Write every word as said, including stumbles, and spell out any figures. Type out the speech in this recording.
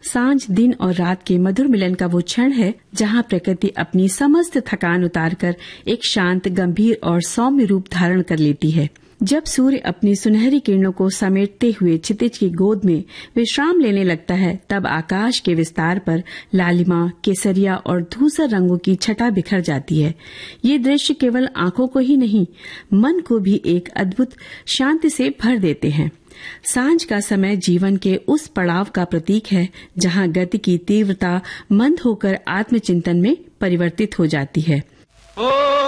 सांझ दिन और रात के मधुर मिलन का वो क्षण है जहाँ प्रकृति अपनी समस्त थकान उतारकर एक शांत, गंभीर और सौम्य रूप धारण कर लेती है। जब सूर्य अपनी सुनहरी किरणों को समेटते हुए क्षितिज की गोद में विश्राम लेने लगता है, तब आकाश के विस्तार पर लालिमा, केसरिया और धूसर रंगों की छटा बिखर जाती है। ये दृश्य केवल आंखों को ही नहीं, मन को भी एक अद्भुत शांति से भर देते हैं। सांझ का समय जीवन के उस पड़ाव का प्रतीक है जहाँ गति की तीव्रता मंद होकर आत्मचिंतन में परिवर्तित हो जाती है।